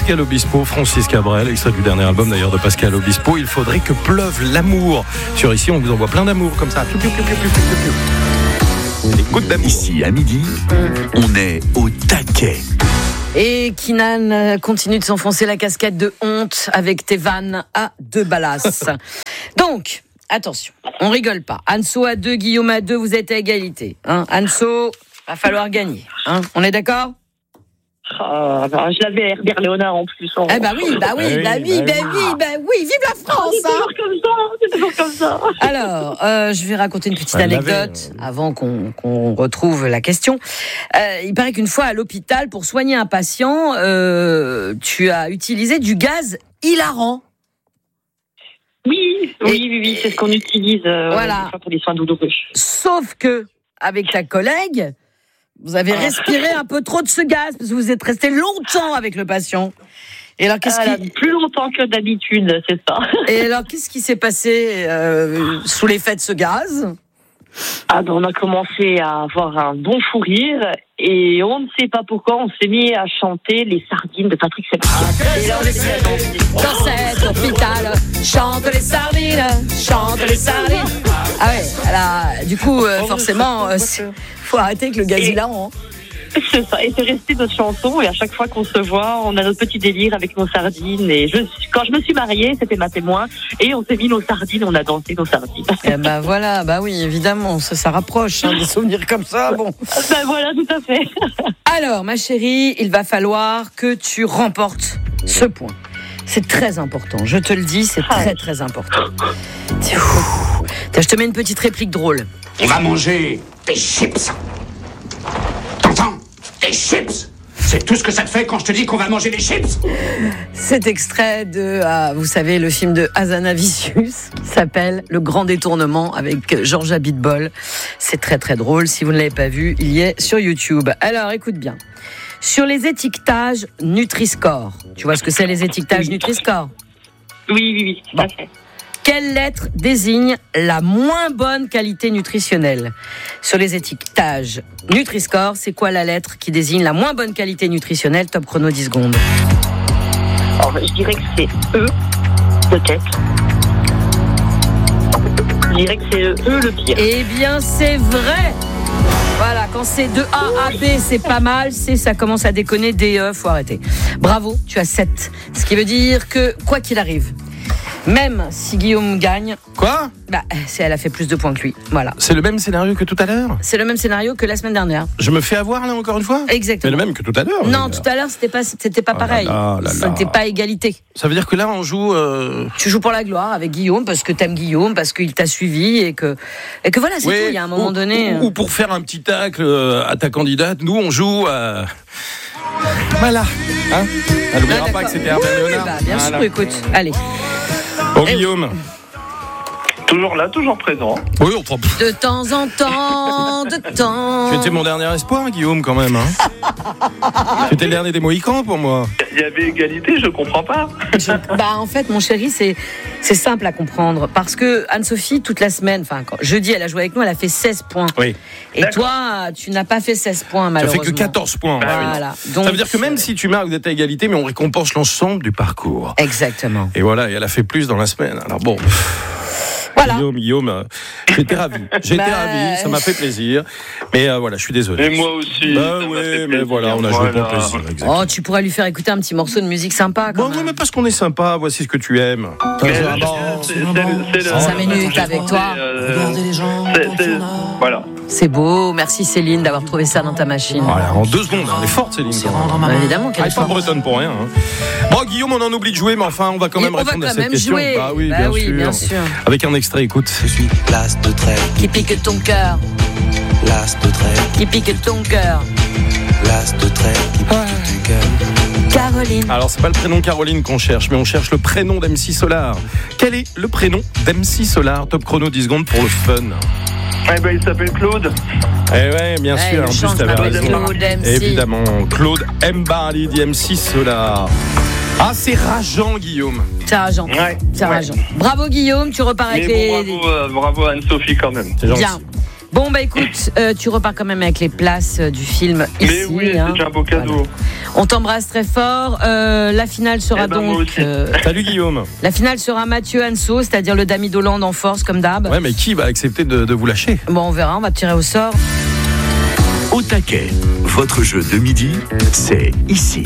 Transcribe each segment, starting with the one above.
Pascal Obispo, Francis Cabrel, extrait du dernier album d'ailleurs de Pascal Obispo. Il faudrait que pleuve l'amour. Sur Ici, on vous envoie plein d'amour comme ça. Des gouttes d'amour. Ici, à midi, on est au taquet. Et Kinan continue de s'enfoncer la casquette de honte avec tes vannes à 2 balasses. Donc, attention, on rigole pas. Anso à 2, Guillaume à 2, vous êtes à égalité. Hein, Anso, va falloir gagner. Hein, on est d'accord ? Je l'avais Herbert Léonard en plus. Eh bah oui, vive la France. C'est toujours comme ça. Alors, je vais raconter une petite anecdote avant qu'on retrouve la question. Il paraît qu'une fois à l'hôpital, pour soigner un patient, tu as utilisé du gaz hilarant. Oui, c'est ce qu'on utilise voilà. Pour les soins douloureux. Sauf que, avec ta collègue, vous avez respiré un peu trop de ce gaz, parce que vous êtes resté longtemps avec le patient. Et alors, plus longtemps que d'habitude, c'est ça. Et alors, qu'est-ce qui s'est passé sous l'effet de ce gaz ? On a commencé à avoir un bon fou rire et on ne sait pas pourquoi on s'est mis à chanter les sardines de Patrick Sébastien. Et là, on est dans cet hôpital, chante les sardines. Ah ouais, alors, du coup, forcément, faut arrêter avec le gaz hilarant. C'est ça, et c'est resté notre chanson, et à chaque fois qu'on se voit, on a notre petit délire avec nos sardines, et quand je me suis mariée, c'était ma témoin, et on s'est mis nos sardines, on a dansé nos sardines. Et voilà, oui, évidemment, ça rapproche, des souvenirs comme ça, bon. Voilà, tout à fait. Alors, ma chérie, il va falloir que tu remportes ce point. C'est très important, je te le dis, c'est très très important. Je te mets une petite réplique drôle. On va manger des chips. T'entends ? Des chips. C'est tout ce que ça te fait quand je te dis qu'on va manger des chips. Cet extrait de, vous savez, le film de Hazanavicius qui s'appelle Le Grand Détournement avec Georges Abitbol. C'est très très drôle. Si vous ne l'avez pas vu, il y est sur YouTube. Alors, écoute bien. Sur les étiquetages Nutri-Score, tu vois ce que c'est les étiquetages Nutri-Score ? Oui, tout à fait. Quelle lettre désigne la moins bonne qualité nutritionnelle ? Sur les étiquetages Nutri-Score, c'est quoi la lettre qui désigne la moins bonne qualité nutritionnelle ? Top chrono 10 secondes. Je dirais que c'est E, peut-être. Je dirais que c'est E le pire. Eh bien, c'est vrai ! Voilà, quand c'est de A à B, c'est pas mal. C, ça commence à déconner. D, E, faut arrêter. Bravo, tu as 7. Ce qui veut dire que, quoi qu'il arrive, même si Guillaume gagne... Quoi ? Elle a fait plus de points que lui. Voilà. C'est le même scénario que tout à l'heure ? C'est le même scénario que la semaine dernière. Je me fais avoir là encore une fois ? Exactement. Mais le même que tout à l'heure ? Non, tout à l'heure, c'était pas pareil. C'était pas égalité. Ça veut dire que là, on joue... Tu joues pour la gloire avec Guillaume, parce que t'aimes Guillaume, parce qu'il t'a suivi, et que voilà, c'est tout. Il y a un moment donné... Ou pour faire un petit tacle à ta candidate, nous, on joue... Voilà. Hein ? Elle n'oubliera pas que c'était Herbert Léonard. Bien sûr, écoute. Allez. Bon, Guillaume. Toujours là, toujours présent. Oui, on prend. De temps en temps, Tu étais mon dernier espoir, Guillaume, quand même. Hein. Tu étais le dernier des Mohicans pour moi. Il y avait égalité, je comprends pas. En fait, mon chéri, c'est simple à comprendre. Parce que Anne-Sophie, toute la semaine, jeudi, elle a joué avec nous, elle a fait 16 points. Oui. Et toi, tu n'as pas fait 16 points, malheureusement. Tu as fait que 14 points. Voilà. Donc, ça veut dire que même si tu marques, vous êtes à égalité, mais on récompense l'ensemble du parcours. Exactement. Et voilà, et elle a fait plus dans la semaine. Alors bon... Voilà. Guillaume, j'étais ravi. Ravi, ça m'a fait plaisir. Mais voilà, je suis désolé. Et moi aussi. Mais voilà, on a joué pour plaisir. Oh, tu pourrais lui faire écouter un petit morceau de musique sympa. Oui, mais parce qu'on est sympa, voici ce que tu aimes. 5 minutes avec toi. Regardez les gens. Voilà. C'est beau, merci Céline d'avoir trouvé ça dans ta machine. Voilà, en 2 secondes, elle est forte Céline. Évidemment qu'elle est forte. Pas bretonne pour rien. Bon, Guillaume, on en oublie de jouer, mais enfin, on va quand même répondre à cette question. Jouer. Bien sûr. Avec un extrait, écoute. Je suis l'as de trait. Qui pique ton cœur. L'as de trait. Qui pique ton cœur. L'as de trait. Qui pique ton cœur. Caroline. Alors, c'est pas le prénom Caroline qu'on cherche, mais on cherche le prénom d'MC Solar. Quel est le prénom d'MC Solar ? Top chrono 10 secondes pour le fun. Il s'appelle Claude. Bien sûr, en plus t'avais raison. Claude MC. Évidemment, Claude Mbali d'MC Solar. Ah, c'est rageant, Guillaume. C'est rageant. Rageant. Bravo, Guillaume, tu repars avec bravo Anne-Sophie quand même. C'est gentil. Bien. Bon, bah écoute, tu repars quand même avec les places du film Mais ici. oui, c'est déjà un beau cadeau. Voilà. On t'embrasse très fort. La finale sera moi donc. aussi. Salut Guillaume. La finale sera Mathieu Anso, c'est-à-dire le Dami d'Hollande en force, comme d'hab. Ouais, mais qui va accepter de vous lâcher? Bon, on verra, on va tirer au sort. Au taquet, votre jeu de midi, c'est ici.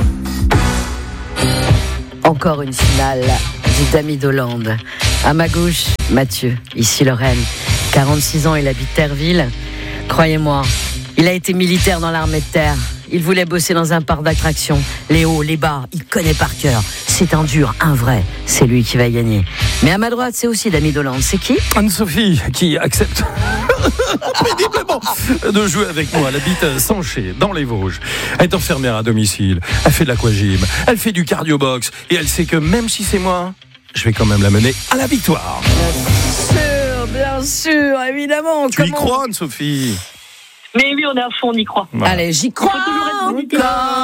Encore une finale du Dami d'Hollande. À ma gauche, Mathieu, ici Lorraine. 46 ans, il habite Terreville. Croyez-moi, il a été militaire dans l'armée de terre. Il voulait bosser dans un parc d'attractions. Les hauts, les bas, il connaît par cœur. C'est un dur, un vrai. C'est lui qui va gagner. Mais à ma droite, c'est aussi Dami d'Hollande. C'est qui? Anne-Sophie, qui accepte péniblement de jouer avec moi. Elle habite Sanché, dans les Vosges. Elle est enfermière à domicile. Elle fait de l'aquagym. Elle fait du cardio-box. Et elle sait que même si c'est moi, je vais quand même la mener à la victoire. Bien sûr, évidemment. Tu y crois, Anne-Sophie? Mais oui, on est à fond, on y croit. Voilà. Allez, j'y crois encore.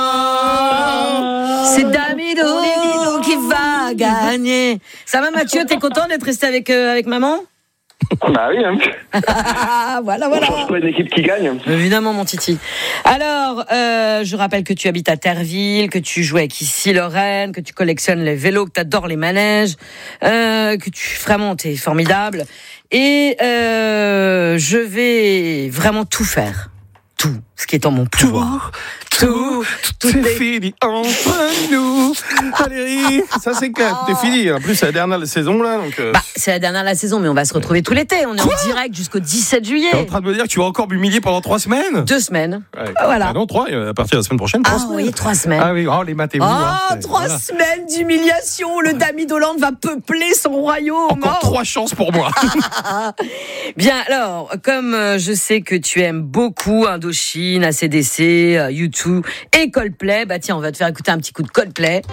C'est Dami d'Hollande qui va gagner. Ça va, Mathieu? T'es content d'être resté avec maman? Bah oui, hein. Voilà. On change pas une équipe qui gagne. Évidemment, mon titi. Alors, je rappelle que tu habites à Terreville, que tu joues avec ici Lorraine, que tu collectionnes les vélos, que tu adores les manèges, que vraiment, t'es formidable. Et je vais vraiment tout faire. Tout ce qui est en mon pouvoir. Tout c'est fini entre nous. Valérie, ça c'est clair, c'est fini. En plus, c'est la dernière saison là. Donc, c'est la dernière de la saison, mais on va se retrouver tout l'été. On est en direct jusqu'au 17 juillet. T'es en train de me dire que tu vas encore m'humilier pendant 3 semaines? 2 semaines. Ouais. Voilà. Ah non, 3, à partir de la semaine prochaine, 3 semaines. Oui, 3 semaines. Ah oui, les matez-vous. 3 semaines d'humiliation. Le Dami d'Hollande va peupler son royaume. Encore 3 chances pour moi. Bien, alors, comme je sais que tu aimes beaucoup Indochine, AC/DC, U2 et Coldplay, bah tiens, on va te faire écouter un petit coup de Coldplay.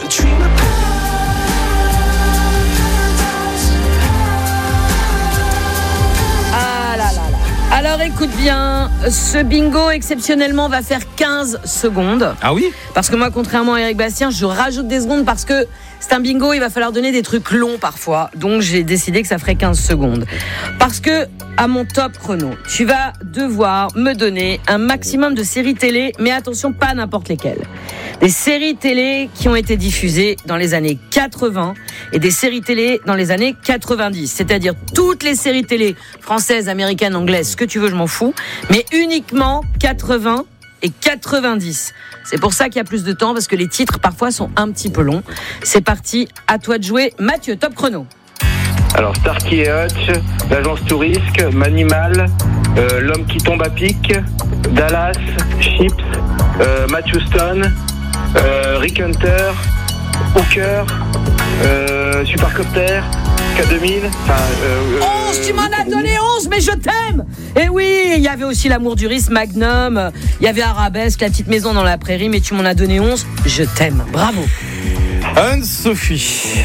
Ah là là là. Alors écoute bien, ce bingo exceptionnellement va faire 15 secondes. Ah oui? Parce que moi, contrairement à Eric Bastien, je rajoute des secondes parce que c'est un bingo, il va falloir donner des trucs longs parfois. Donc j'ai décidé que ça ferait 15 secondes. Parce que, à mon top chrono, tu vas devoir me donner un maximum de séries télé, mais attention, pas n'importe lesquelles. Des séries télé qui ont été diffusées dans les années 80 et des séries télé dans les années 90. C'est-à-dire toutes les séries télé françaises, américaines, anglaises, ce que tu veux, je m'en fous. Mais uniquement 80 et 90. C'est pour ça qu'il y a plus de temps, parce que les titres parfois sont un petit peu longs. C'est parti, à toi de jouer. Mathieu, top chrono. Alors, Starkey et Hutch, l'agence Tourisque, Manimal, l'homme qui tombe à pic, Dallas, Chips, Matthew Stone, Rick Hunter, Hooker, Supercopter, K2000. 11, tu m'en as donné 11, mais je t'aime. Et oui, il y avait aussi l'amour du risque, Magnum, il y avait Arabesque, la petite maison dans la prairie, mais tu m'en as donné 11, je t'aime. Bravo. Anne-Sophie.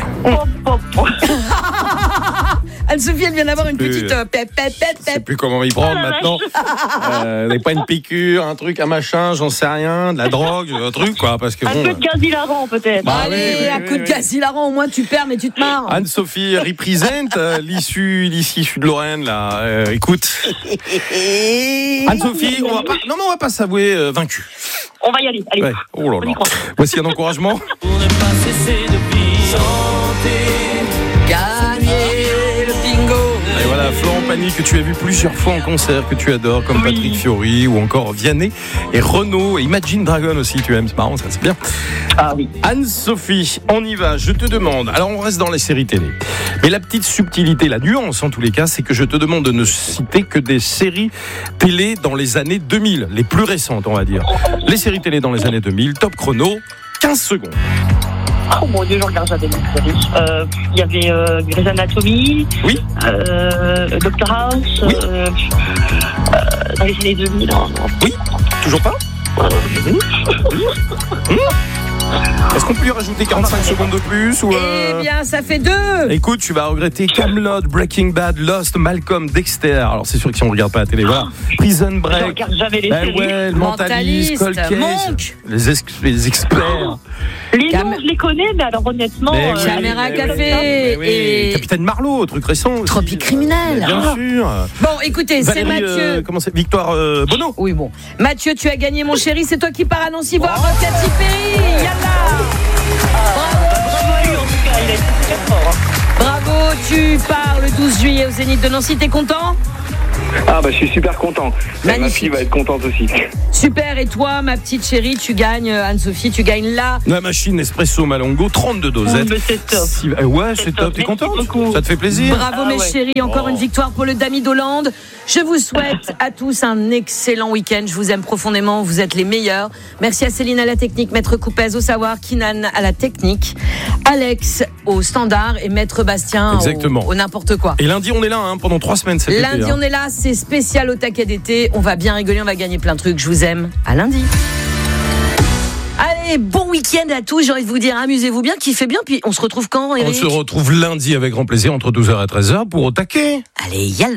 Anne-Sophie, elle vient d'avoir une petite Je sais plus comment y prendre maintenant. N'est pas une piqûre, un truc, un machin, j'en sais rien, de la drogue, un truc quoi, parce que Un peu de gaz hilarant, peut-être. Bah, Allez, oui, un coup de gaz hilarant, au moins tu perds, mais tu te marres. Anne-Sophie représente l'issue de Lorraine là. Écoute, Anne-Sophie, on va pas s'avouer vaincu. On va y aller. Allez. Ouais. Oh là On y là. croit. Voici un encouragement. Pour ne pas cesser de chanter. Gagner le bingo. Et voilà, Florent Pagny que tu as vu plusieurs fois en concert, que tu adores, comme Oui. Patrick Fiori ou encore Vianney et Renaud et Imagine Dragon aussi, tu aimes, c'est marrant, ça c'est bien. Ah oui. Anne-Sophie, on y va, je te demande, alors on reste dans les séries télé, mais la petite subtilité, la nuance en tous les cas, c'est que je te demande de ne citer que des séries télé dans les années 2000, les plus récentes on va dire. Les séries télé dans les années 2000, top chrono, 15 secondes. Oh mon Dieu, je regarde jamais les séries. Il y avait Grey's Anatomy, Oui. Dr House, Oui. dans les années 2000. Non. Oui, toujours pas. Est-ce qu'on peut lui rajouter 45 secondes de plus ou Eh bien, ça fait 2. Écoute, tu vas regretter Camelot, Breaking Bad, Lost, Malcolm, Dexter. Alors c'est sûr que si on regarde pas la télé, voilà. Prison Je Break. regarde jamais les Ben séries. ouais, le Mentaliste, Cold Case, Monk. les experts. Les noms, je les connais, mais alors honnêtement... Mais oui, Caméra mais Café oui. et Capitaine Marlowe, truc récent aussi. Tropique Criminel. Bien sûr. Bon, écoutez, c'est Valérie, Mathieu. comment c'est Victoire Bono. Oui, bon. Mathieu, tu as gagné, mon chéri. C'est toi qui pars à Nancy voir Katy Perry. Yalla. Bravo à lui, en tout cas, il a été super fort. Hein. Bravo, tu pars le 12 juillet au Zénith de Nancy. T'es content ? Ah bah je suis super content. Ma Magnifique. fille va être contente aussi. Super, et toi, ma petite chérie, tu gagnes, Anne-Sophie, tu gagnes là. La machine Espresso Malongo, 32 dosettes. mais c'est top. Ouais, c'est C'est top. top. T'es contente ? Merci beaucoup. Ça te fait plaisir ? Bravo, Ah mes ouais. chéris, encore une victoire pour le Dami d'Hollande. Je vous souhaite à tous un excellent week-end. Je vous aime profondément, vous êtes les meilleurs. Merci à Céline à la technique, Maître Coupez au savoir, Kinan à la technique, Alex au standard et Maître Bastien Exactement. au n'importe quoi. Et lundi, on est là pendant 3 semaines cet Lundi, été. on est là, c'est spécial au taquet d'été. On va bien rigoler, on va gagner plein de trucs. Je vous aime. À lundi. Allez, bon week-end à tous. J'ai envie de vous dire, amusez-vous bien, kiffez bien. Puis on se retrouve quand, Eric ? On se retrouve lundi avec grand plaisir entre 12h et 13h pour Au Taquet. Allez, yalla.